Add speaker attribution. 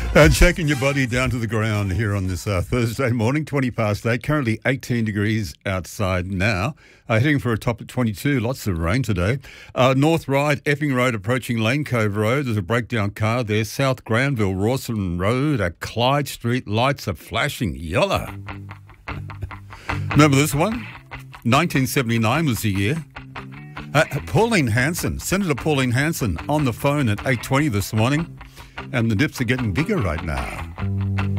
Speaker 1: And shaking your body down to the ground here on this Thursday morning, 20 past 8, currently 18 degrees outside now. Heading for a top at 22, lots of rain today. North Ryde, Epping Road approaching Lane Cove Road. There's a breakdown car there. South Granville, Rawson Road at Clyde Street. Lights are flashing yellow. Remember this one? 1979 was the year. Pauline Hanson, Senator Pauline Hanson, on the phone at 8:20 this morning. And the dips are getting bigger right now.